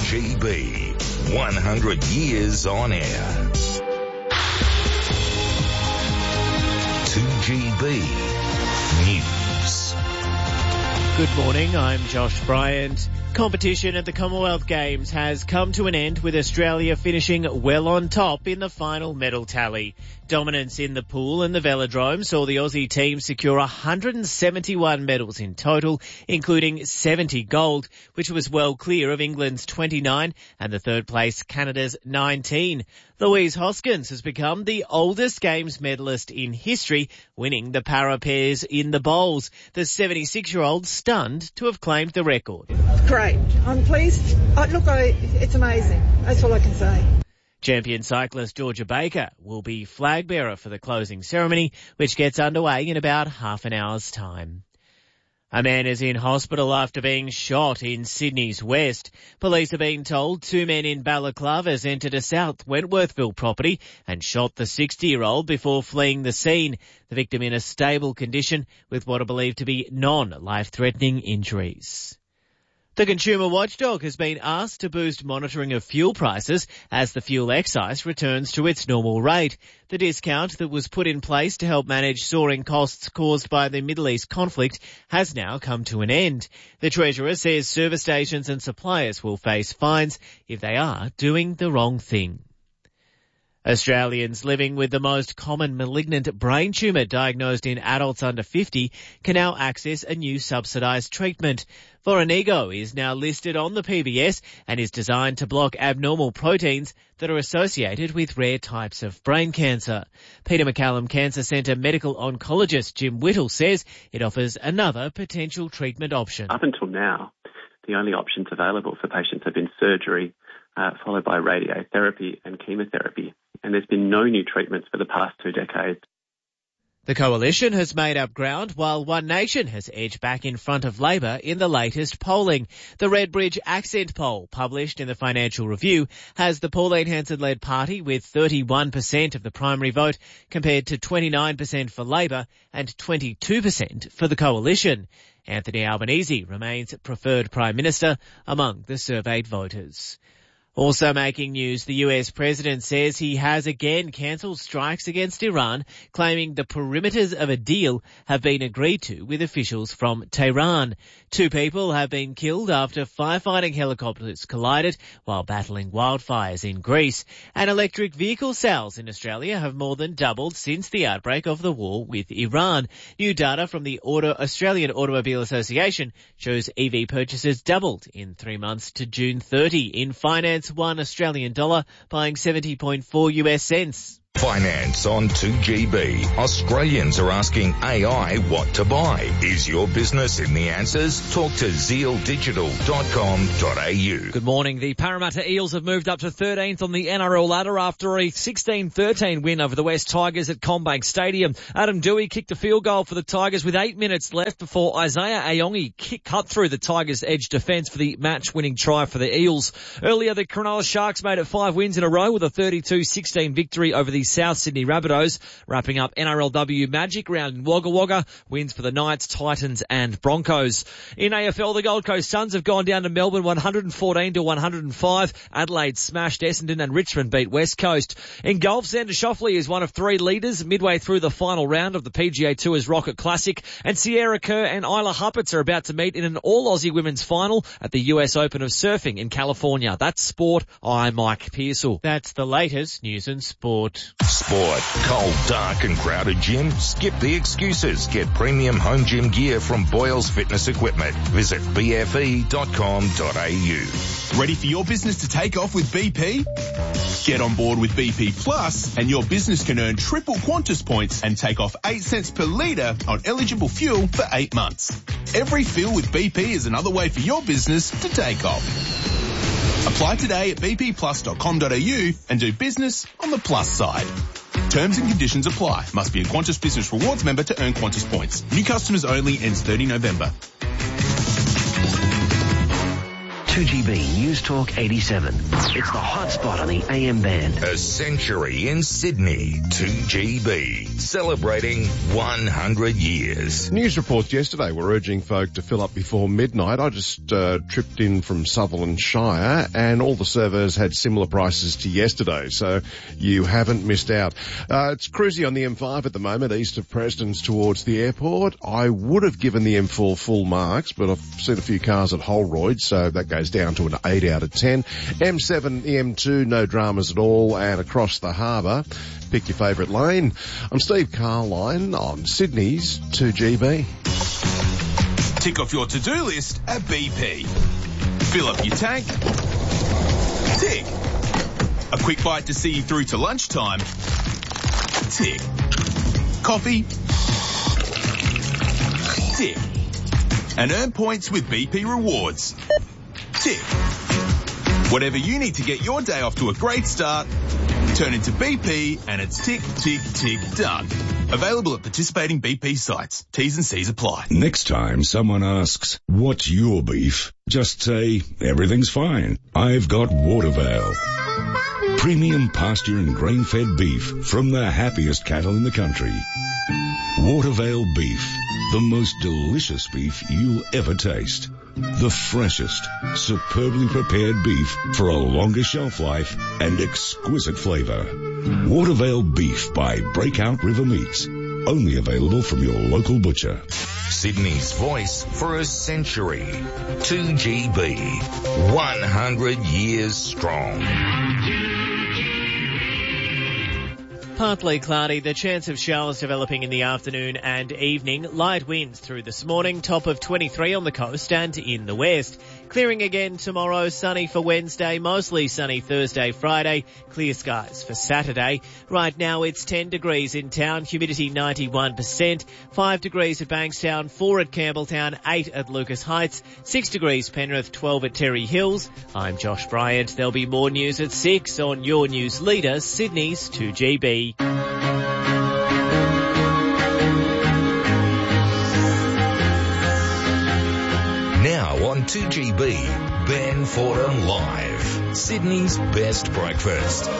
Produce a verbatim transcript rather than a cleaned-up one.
G B, one hundred years on air. two G B News. Good morning, I'm Josh Bryant. Competition at the Commonwealth Games has come to an end with Australia finishing well on top in the final medal tally. Dominance in the pool and the velodrome saw the Aussie team secure one hundred seventy-one medals in total, including seventy gold, which was well clear of England's twenty-nine and the third place Canada's nineteen. Louise Hoskins has become the oldest Games medalist in history, winning the para pairs in the bowls. The seventy-six-year-old stunned to have claimed the record. Great. I'm pleased. Uh, look, I, it's amazing. That's all I can say. Champion cyclist Georgia Baker will be flag bearer for the closing ceremony, which gets underway in about half an hour's time. A man is in hospital after being shot in Sydney's west. Police are being told two men in Balaclavas entered a South Wentworthville property and shot the sixty-year-old before fleeing the scene. The victim in a stable condition with what are believed to be non-life-threatening injuries. The consumer watchdog has been asked to boost monitoring of fuel prices as the fuel excise returns to its normal rate. The discount that was put in place to help manage soaring costs caused by the Middle East conflict has now come to an end. The Treasurer says service stations and suppliers will face fines if they are doing the wrong thing. Australians living with the most common malignant brain tumour diagnosed in adults under fifty can now access a new subsidised treatment. Voranigo is now listed on the P B S and is designed to block abnormal proteins that are associated with rare types of brain cancer. Peter MacCallum Cancer Centre medical oncologist Jim Whittle says it offers another potential treatment option. Up until now, the only options available for patients have been surgery, uh, followed by radiotherapy and chemotherapy. And there's been no new treatments for the past two decades. The Coalition has made up ground while One Nation has edged back in front of Labor in the latest polling. The Redbridge Accent poll, published in the Financial Review, has the Pauline Hanson-led party with thirty-one percent of the primary vote compared to twenty-nine percent for Labor and twenty-two percent for the Coalition. Anthony Albanese remains preferred Prime Minister among the surveyed voters. Also making news, the U S president says he has again cancelled strikes against Iran, claiming the perimeters of a deal have been agreed to with officials from Tehran. Two people have been killed after firefighting helicopters collided while battling wildfires in Greece. And electric vehicle sales in Australia have more than doubled since the outbreak of the war with Iran. New data from the Auto Australian Automobile Association shows E V purchases doubled in three months to June thirtieth. In finance, one Australian dollar buying seventy point four U S cents. Finance on two G B. Australians are asking A I what to buy. Is your business in the answers? Talk to zeal digital dot com dot a u. Good morning. The Parramatta Eels have moved up to thirteenth on the N R L ladder after a sixteen thirteen win over the West Tigers at CommBank Stadium. Adam Dewey kicked a field goal for the Tigers with eight minutes left before Isaiah Ayongi kick, cut through the Tigers' edge defence for the match-winning try for the Eels. Earlier, the Cronulla Sharks made it five wins in a row with a thirty-two sixteen victory over the South Sydney Rabbitohs, wrapping up N R L W Magic round in Wagga Wagga, wins for the Knights, Titans and Broncos. In A F L, the Gold Coast Suns have gone down to Melbourne one hundred fourteen to one hundred five. Adelaide smashed Essendon and Richmond beat West Coast. In golf, Xander Schauffele is one of three leaders midway through the final round of the P G A Tour's Rocket Classic, and Sierra Kerr and Isla Huppatz are about to meet in an all-Aussie women's final at the U S Open of Surfing in California. That's sport. I'm Mike Pearsall. That's the latest news and sport. Sport. Cold, dark and crowded gym? Skip the excuses. Get premium home gym gear from Boyles Fitness Equipment. Visit b f e dot com dot a u. Ready for your business to take off with B P? Get on board with B P Plus and your business can earn triple Qantas points and take off eight cents per litre on eligible fuel for eight months. Every fill with B P is another way for your business to take off. Apply today at b p plus dot com dot a u and do business on the plus side. Terms and conditions apply. Must be a Qantas Business Rewards member to earn Qantas points. New customers only, ends thirtieth November. two G B News Talk eighty-seven. It's the hot spot on the A M band. A century in Sydney, two G B, celebrating one hundred years. News reports yesterday were urging folk to fill up before midnight. I just uh, tripped in from Sutherland Shire and all the servers had similar prices to yesterday, so you haven't missed out. Uh, it's cruisy on the M five at the moment, east of Preston's towards the airport. I would have given the M four full marks, but I've seen a few cars at Holroyd, so that goes down to an eight out of ten. M seven, the M two, no dramas at all, and across the harbour, pick your favourite lane. I'm Steve Carline on Sydney's two G B. Tick off your to-do list at B P. Fill up your tank. Tick. A quick bite to see you through to lunchtime. Tick. Coffee. Tick. And earn points with B P Rewards. Tick. Whatever you need to get your day off to a great start, turn into B P and it's tick, tick, tick, done. Available at participating B P sites. T's and C's apply. Next time someone asks, what's your beef? Just say, everything's fine. I've got Watervale. Premium pasture and grain-fed beef from the happiest cattle in the country. Watervale beef, the most delicious beef you'll ever taste. The freshest, superbly prepared beef for a longer shelf life and exquisite flavour. Watervale beef by Breakout River Meats. Only available from your local butcher. Sydney's voice for a century. two G B. one hundred years strong. Partly cloudy, the chance of showers developing in the afternoon and evening. Light winds through this morning, top of twenty-three on the coast and in the west. Clearing again tomorrow, sunny for Wednesday, mostly sunny Thursday, Friday, clear skies for Saturday. Right now it's ten degrees in town, humidity ninety-one percent, five degrees at Bankstown, four at Campbelltown, eight at Lucas Heights, six degrees Penrith, twelve at Terry Hills. I'm Josh Bryant. There'll be more news at six on your news leader, Sydney's two G B. Now on two G B, Ben Fordham Live, Sydney's best breakfast.